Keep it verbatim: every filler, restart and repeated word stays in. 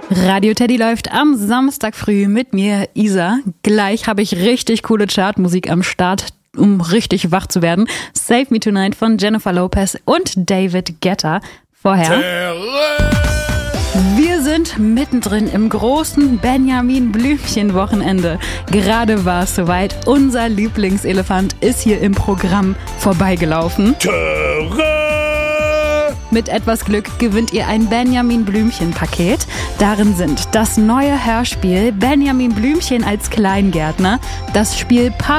Radio Teddy läuft am Samstag früh mit mir, Isa. Gleich habe ich richtig coole Chartmusik am Start, um richtig wach zu werden. Save Me Tonight von Jennifer Lopez und David Guetta. Vorher... Wir sind mittendrin im großen Benjamin-Blümchen-Wochenende. Gerade war es soweit. Unser Lieblingselefant ist hier im Programm vorbeigelaufen. Mit etwas Glück gewinnt ihr ein Benjamin-Blümchen-Paket. Darin sind das neue Hörspiel Benjamin Blümchen als Kleingärtner, das Spiel